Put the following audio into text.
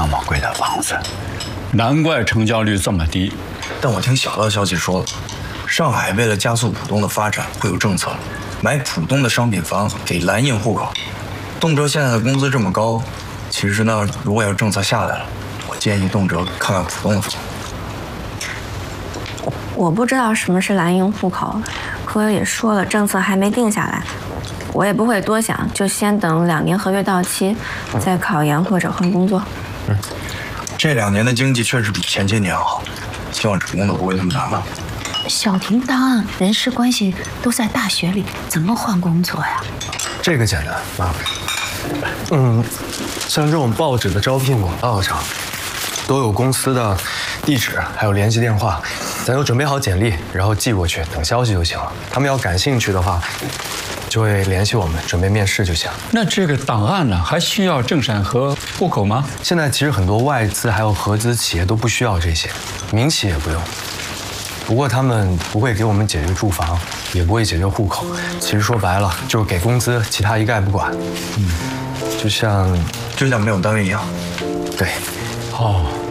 那么贵的房子，难怪成交率这么低。 但我听小道消息说了，上海为了加速浦东的发展，会有政策，买浦东的商品房给蓝印户口。动辄现在的工资这么高，其实呢，如果要政策下来了，我建议动辄看看浦东的房。 我不知道什么是蓝印户口，可也说了，政策还没定下来，我也不会多想，就先等2年合约到期，再考研或者换工作。 这2年的经济确实比前些年好，希望成功的不会那么难吧。 小婷档案、人事关系都在大学里，怎么换工作呀？ 这个简单啊，像这种报纸的招聘广告上，都有公司的地址，还有联系电话，咱就准备好简历，然后寄过去，等消息就行了。他们要感兴趣的话，就会联系我们，准备面试就行。 那这个档案呢，还需要政审和户口吗？ 现在其实很多外资还有合资企业都不需要这些，民企也不用。不过他们不会给我们解决住房，也不会解决户口。其实说白了，就是给工资，其他一概不管。就像没有单位一样。 对。 哦。